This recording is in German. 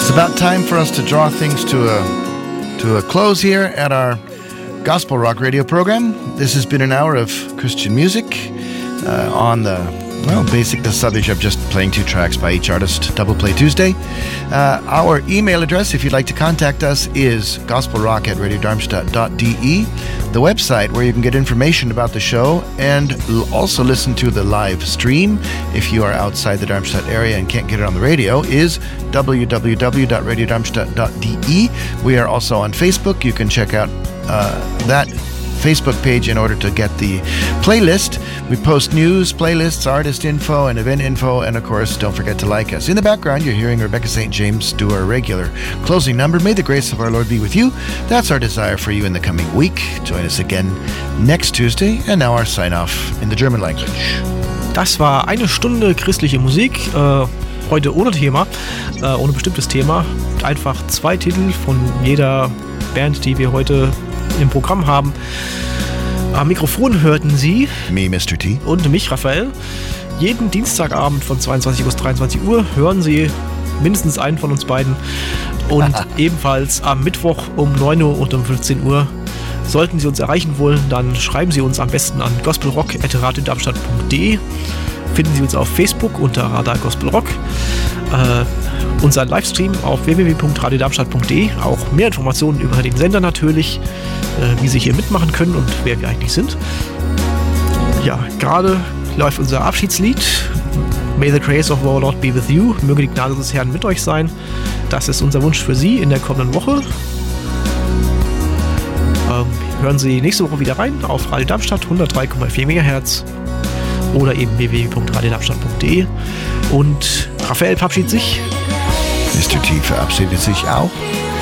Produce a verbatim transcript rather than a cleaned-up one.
It's about time for us to draw things to a to a close here at our Gospel Rock radio program. This has been an hour of Christian music uh, on the, well, basic the subject of just playing two tracks by each artist, Double Play Tuesday. Uh, our email address, if you'd like to contact us, is gospelrock at radiodarmstadt.de. The website where you can get information about the show and l- also listen to the live stream if you are outside the Darmstadt area and can't get it on the radio is w w w dot radiodarmstadt dot d e. We are also on Facebook. You can check out uh, that Facebook page in order to get the playlist. We post news, playlists, artist info, and event info, and of course, don't forget to like us. In the background, you're hearing Rebecca Saint James do our regular closing number. May the grace of our Lord be with you. That's our desire for you in the coming week. Join us again next Tuesday, and now our sign-off in the German language. Das war eine Stunde christliche Musik, äh, heute ohne Thema, äh, ohne bestimmtes Thema. Einfach zwei Titel von jeder Band, die wir heute im Programm haben. Am Mikrofon hörten Sie Me, Mister T. und mich, Raphael. Jeden Dienstagabend von zweiundzwanzig bis dreiundzwanzig Uhr hören Sie mindestens einen von uns beiden. Und ebenfalls am Mittwoch um neun Uhr und um fünfzehn Uhr. Sollten Sie uns erreichen wollen, dann schreiben Sie uns am besten an gospelrock at radiodarmstadt punkt de. Finden Sie uns auf Facebook unter Radar Gospel Rock. Äh, unser Livestream auf w w w punkt radiodarmstadt punkt de. Auch mehr Informationen über den Sender natürlich, äh, wie Sie hier mitmachen können und wer wir eigentlich sind. Ja, gerade läuft unser Abschiedslied. May the grace of our Lord be with you. Möge die Gnade des Herrn mit euch sein. Das ist unser Wunsch für Sie in der kommenden Woche. Ähm, hören Sie nächste Woche wieder rein auf Radio Darmstadt hundertdrei Komma vier Megahertz oder eben w w w punkt radiodarmstadt punkt de. Und Raphael verabschiedet sich. Mister T verabschiedet sich auch.